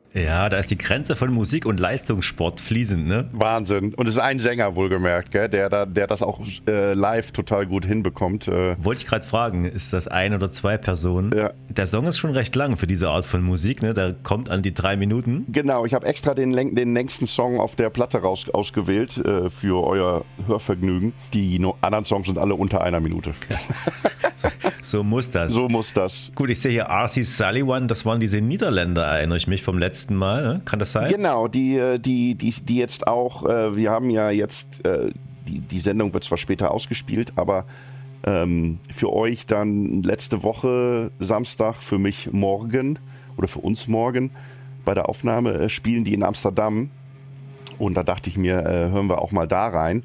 Ja, da ist die Grenze von Musik und Leistungssport fließend, ne? Wahnsinn. Und es ist ein Sänger wohlgemerkt, gell, der das auch live total gut hinbekommt. Wollte ich gerade fragen, ist das ein oder zwei Personen? Ja. Der Song ist schon recht lang für diese Art von Musik, ne? Der kommt an die 3 Minuten. Genau, ich habe extra den längsten Song auf der Platte ausgewählt für euer Hörvergnügen. Die anderen Songs sind alle unter 1 Minute. So muss das. So muss das. Gut, ich sehe hier R.C. Sullivan, das waren diese Niederländer, erinnere ich mich vom letzten Mal, ne? Kann das sein? Genau, die jetzt auch, wir haben ja jetzt, die Sendung wird zwar später ausgespielt, aber für euch dann letzte Woche Samstag, für mich morgen oder für uns morgen bei der Aufnahme spielen die in Amsterdam. Und da dachte ich mir, hören wir auch mal da rein.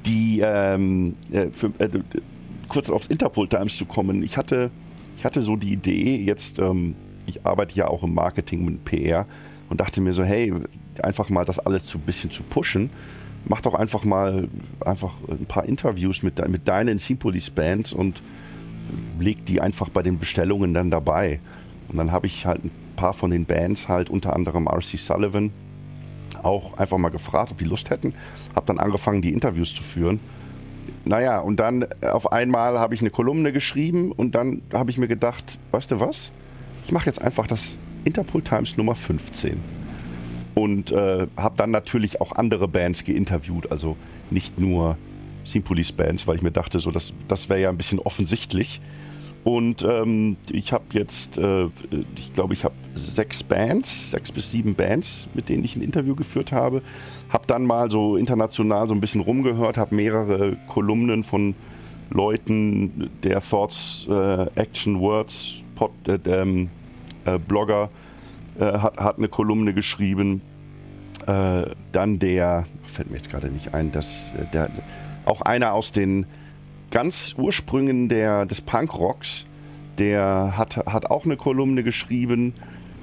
Kurz aufs Interpol Times zu kommen. Ich hatte so die Idee, jetzt, ich arbeite ja auch im Marketing und PR und dachte mir so, hey, einfach mal das alles ein bisschen zu pushen. Mach doch einfach mal ein paar Interviews mit deinen Simpolis-Bands und leg die einfach bei den Bestellungen dann dabei. Und dann habe ich halt ein paar von den Bands, halt unter anderem R.C. Sullivan, auch einfach mal gefragt, ob die Lust hätten. Habe dann angefangen, die Interviews zu führen. Naja, und dann auf einmal habe ich eine Kolumne geschrieben und dann habe ich mir gedacht, weißt du was? Ich mache jetzt einfach das Interpol Times Nummer 15. Und habe dann natürlich auch andere Bands geinterviewt, also nicht nur Simpolis Bands, weil ich mir dachte, so das wäre ja ein bisschen offensichtlich. Und ich habe jetzt, ich glaube, ich habe 6 bis 7 Bands, mit denen ich ein Interview geführt habe. Habe dann mal so international so ein bisschen rumgehört, habe mehrere Kolumnen von Leuten, der Thoughts, Action, Words, Blogger, hat eine Kolumne geschrieben. Dann fällt mir jetzt gerade nicht ein, auch einer aus den ganz Ursprüngen des Punkrocks, der hat auch eine Kolumne geschrieben.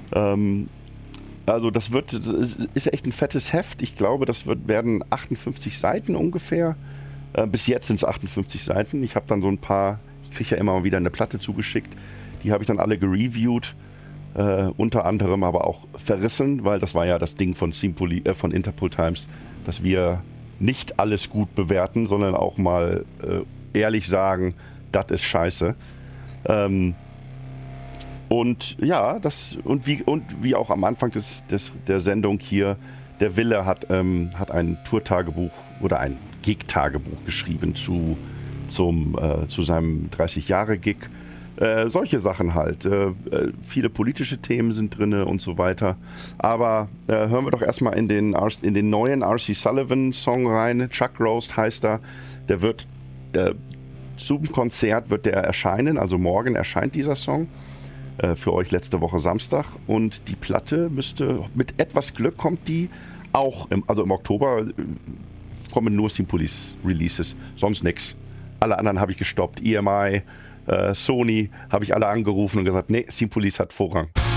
Also das ist echt ein fettes Heft. Ich glaube, werden 58 Seiten ungefähr. Bis jetzt sind es 58 Seiten. Ich habe dann so ein paar, ich kriege ja immer mal wieder eine Platte zugeschickt. Die habe ich dann alle gereviewt. Unter anderem aber auch verrissen, weil das war ja das Ding von Interpol Times, dass wir nicht alles gut bewerten, sondern auch mal ehrlich sagen, das ist scheiße. Und ja, wie auch am Anfang der Sendung hier, der Wille hat ein Tour-Tagebuch oder ein Gig-Tagebuch geschrieben zu seinem 30-Jahre-Gig. Solche Sachen halt. Viele politische Themen sind drin und so weiter. Aber hören wir doch erstmal in den neuen R.C. Sullivan Song rein. Chuck Roast heißt er. Der wird zum Konzert wird der erscheinen. Also morgen erscheint dieser Song. Für euch letzte Woche Samstag. Und die Platte mit etwas Glück kommt die auch im Oktober kommen nur Simpolis Releases. Sonst nix. Alle anderen habe ich gestoppt. EMI, Sony habe ich alle angerufen und gesagt, nee, Simpolis hat Vorrang.